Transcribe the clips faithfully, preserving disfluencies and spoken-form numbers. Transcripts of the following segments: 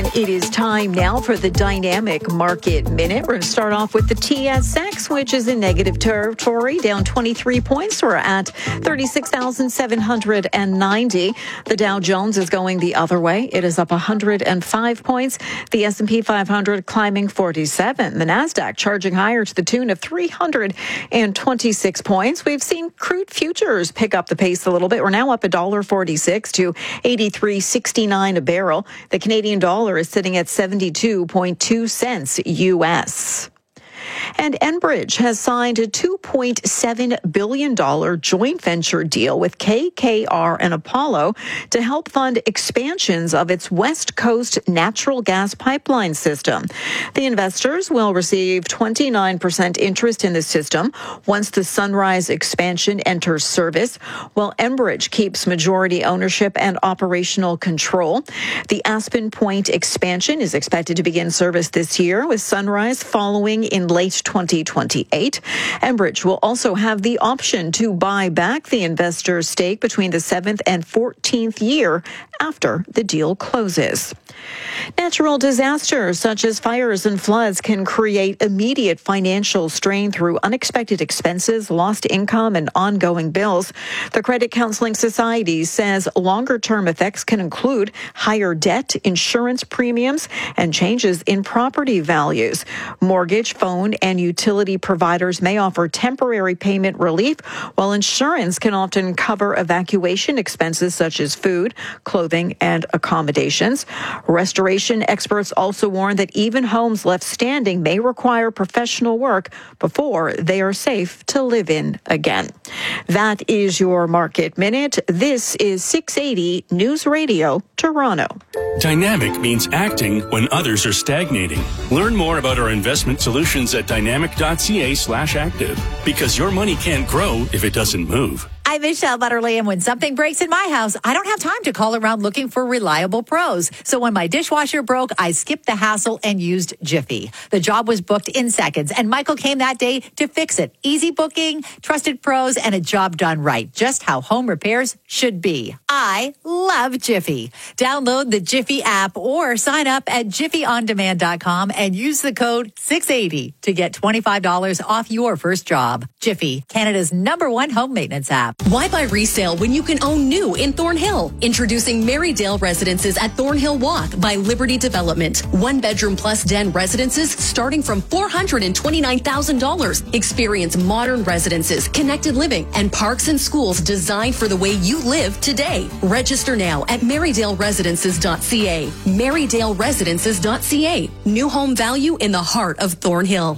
It is time now for the Dynamic Market Minute. We're going to start off with the T S X, which is in negative territory, down twenty-three points. We're at thirty-six thousand seven hundred ninety. The Dow Jones is going the other way. It is up one hundred five points. The S and P five hundred climbing forty-seven. The Nasdaq charging higher to the tune of three hundred twenty-six points. We've seen crude futures pick up the pace a little bit. We're now up one dollar forty-six to eighty-three sixty-nine a barrel. The Canadian dollar is sitting at seventy-two point two cents U S. And Enbridge has signed a two point seven billion dollars joint venture deal with K K R and Apollo to help fund expansions of its West Coast natural gas pipeline system. The investors will receive twenty-nine percent interest in the system once the Sunrise expansion enters service, while Enbridge keeps majority ownership and operational control. The Aspen Point expansion is expected to begin service this year, with Sunrise following in late twenty twenty-eight. Enbridge will also have the option to buy back the investor's stake between the seventh and fourteenth year after the deal closes. Natural disasters such as fires and floods can create immediate financial strain through unexpected expenses, lost income, and ongoing bills. The Credit Counseling Society says longer-term effects can include higher debt, insurance premiums, and changes in property values. Mortgage, phone, and utility providers may offer temporary payment relief, while insurance can often cover evacuation expenses such as food, clothing, and accommodations. Restoration experts also warn that even homes left standing may require professional work before they are safe to live in again. That is your Market Minute. This is six eighty News Radio, Toronto. Dynamic means acting when others are stagnating. Learn more about our investment solutions at dynamic.ca slash active, because your money can't grow if it doesn't move. I'm Michelle Butterly, and when something breaks in my house, I don't have time to call around looking for reliable pros. So when my dishwasher broke, I skipped the hassle and used Jiffy. The job was booked in seconds, and Michael came that day to fix it. Easy booking, trusted pros, and a job done right. Just how home repairs should be. I love Jiffy. Download the Jiffy app or sign up at jiffy on demand dot com and use the code six eighty to get twenty-five dollars off your first job. Jiffy, Canada's number one home maintenance app. Why buy resale when you can own new in Thornhill? Introducing Marydale Residences at Thornhill Walk by Liberty Development. One bedroom plus den residences starting from four hundred twenty-nine thousand dollars. Experience modern residences, connected living, and parks and schools designed for the way you live today. Register now at marydale residences dot c a. marydale residences dot c a. New home value in the heart of Thornhill.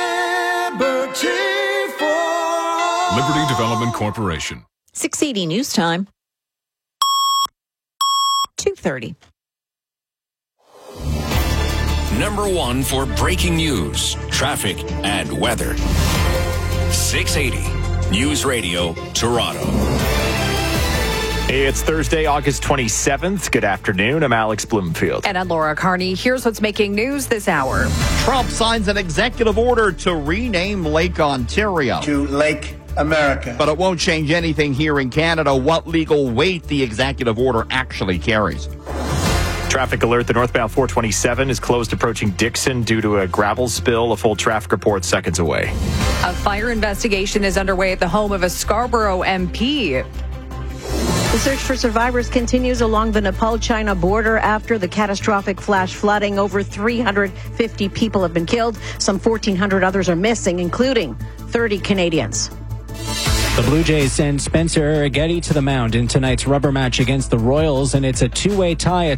Liberty for Liberty Development Corporation. six eighty News Time. two thirty. Number one for breaking news, traffic, and weather. six eighty News Radio, Toronto. It's Thursday, August twenty-seventh. Good afternoon. I'm Alex Bloomfield. And I'm Laura Carney. Here's what's making news this hour. Trump signs an executive order to rename Lake Ontario to Lake America. But it won't change anything here in Canada what legal weight the executive order actually carries. Traffic alert. The northbound four twenty-seven is closed approaching Dixon due to a gravel spill. A full traffic report seconds away. A fire investigation is underway at the home of a Scarborough M P. The search for survivors continues along the Nepal-China border after the catastrophic flash flooding. Over three hundred fifty people have been killed. Some fourteen hundred others are missing, including thirty Canadians. The Blue Jays send Spencer Arrighetti to the mound in tonight's rubber match against the Royals, and it's a two-way tie.